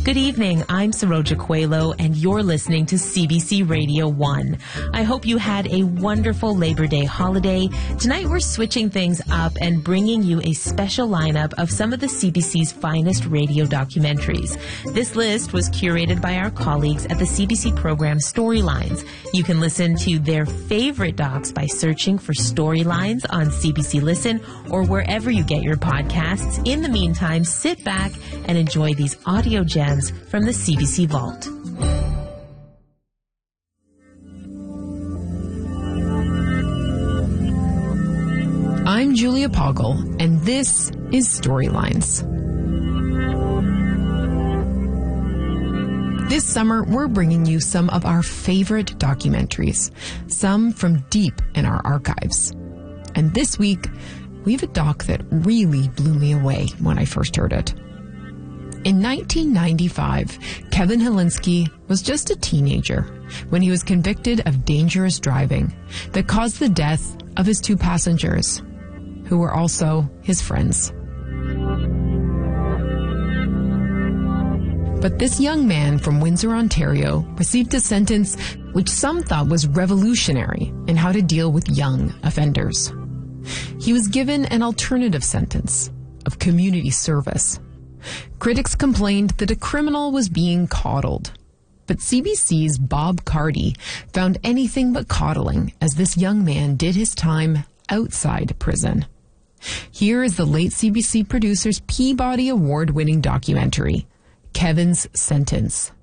Good evening, I'm Saroja Coelho, and you're listening to CBC Radio 1. I hope you had a wonderful Labor Day holiday. Tonight we're switching things up and bringing you a special lineup of some of the CBC's finest radio documentaries. This list was curated by our colleagues at the CBC program Storylines. You can listen to their favorite docs by searching for Storylines on CBC Listen or wherever you get your podcasts. In the meantime, sit back and enjoy these audio gems from the CBC Vault. I'm Julia Poggle, and this is Storylines. This summer, we're bringing you some of our favorite documentaries, some from deep in our archives. And this week, we have a doc that really blew me away when I first heard it. In 1995, Kevin Helinski was just a teenager when he was convicted of dangerous driving that caused the death of his two passengers, who were also his friends. But this young man from Windsor, Ontario, received a sentence which some thought was revolutionary in how to deal with young offenders. He was given an alternative sentence of community service. Critics complained that a criminal was being coddled. But CBC's Bob Carty found anything but coddling as this young man did his time outside prison. Here is the late CBC producer's Peabody Award-winning documentary, Kevin's Sentence.